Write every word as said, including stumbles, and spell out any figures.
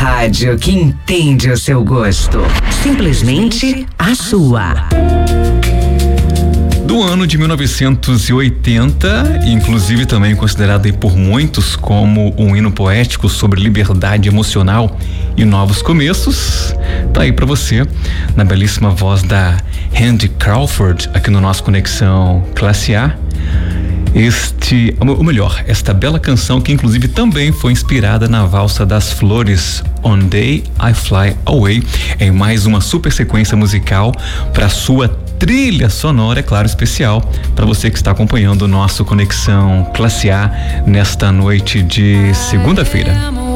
rádio que entende o seu gosto. Simplesmente a sua. Do ano de mil novecentos e oitenta, inclusive também considerado aí por muitos como um hino poético sobre liberdade emocional e novos começos, tá aí pra você, na belíssima voz da Randy Crawford, aqui no nosso Conexão Classe A. Este, ou melhor, esta bela canção que inclusive também foi inspirada na Valsa das Flores, On Day I Fly Away, em mais uma super sequência musical para sua trilha sonora, é claro, especial para você que está acompanhando o nosso Conexão Classe A nesta noite de segunda-feira.